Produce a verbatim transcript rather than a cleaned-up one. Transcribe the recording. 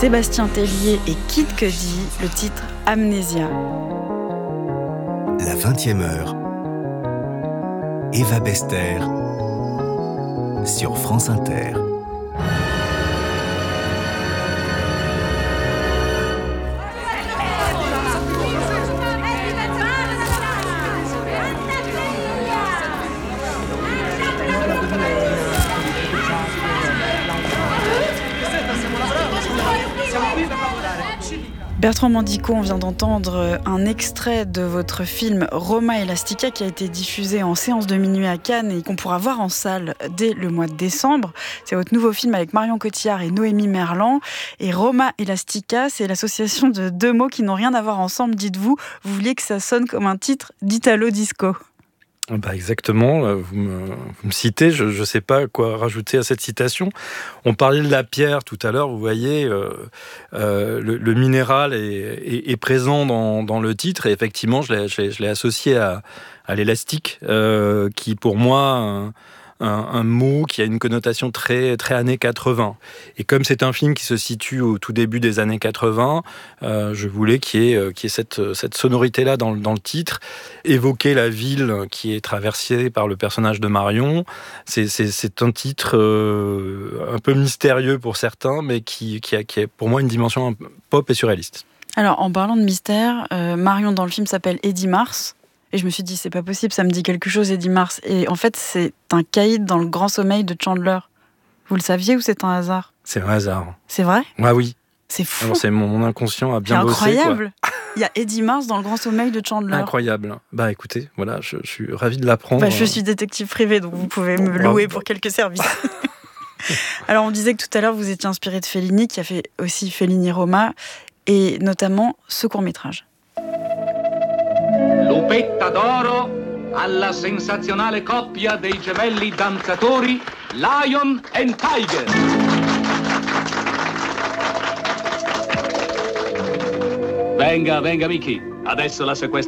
Sébastien Tellier et Kid Cudi, le titre Amnésia. La vingtième heure, Eva Bester sur France Inter. Bertrand Mandico, on vient d'entendre un extrait de votre film Roma Elastica qui a été diffusé en séance de minuit à Cannes et qu'on pourra voir en salle dès le mois de décembre. C'est votre nouveau film avec Marion Cotillard et Noémie Merlan. Et Roma Elastica, c'est l'association de deux mots qui n'ont rien à voir ensemble, dites-vous. Vous vouliez que ça sonne comme un titre d'Italo Disco. Bah exactement, vous me, vous me citez, je ne sais pas quoi rajouter à cette citation. On parlait de la pierre tout à l'heure, vous voyez, euh, euh, le, le minéral est, est, est présent dans, dans le titre et effectivement je l'ai, je l'ai, je l'ai associé à, à l'élastique, euh, qui pour moi... Un, Un, un mot qui a une connotation très, très années quatre-vingts. Et comme c'est un film qui se situe au tout début des années quatre-vingts, euh, je voulais qu'il y ait, qu'il y ait cette, cette sonorité-là dans, dans le titre, évoquer la ville qui est traversée par le personnage de Marion. C'est, c'est, c'est un titre euh, un peu mystérieux pour certains, mais qui, qui, a, qui a pour moi une dimension pop et surréaliste. Alors, en parlant de mystère, euh, Marion dans le film s'appelle Eddie Mars. Et je me suis dit, c'est pas possible, ça me dit quelque chose, Eddie Mars. Et en fait, c'est un caïd dans le grand sommeil de Chandler. Vous le saviez ou c'est un hasard ? C'est un hasard. C'est vrai ? Ah oui. C'est fou. Alors, c'est mon, mon inconscient a bien c'est bossé. Incroyable. Il y a Eddie Mars dans le grand sommeil de Chandler. Incroyable. Bah écoutez, voilà, je, je suis ravi de l'apprendre. Bah, je suis détective privé, donc vous pouvez me louer pour quelques services. Alors, on disait que tout à l'heure, vous étiez inspiré de Fellini, qui a fait aussi Fellini Roma, et notamment ce court-métrage. Lupetta d'oro alla sensazionale coppia dei gemelli danzatori Lion and Tiger. Venga, venga Mickey, adesso la sequestra.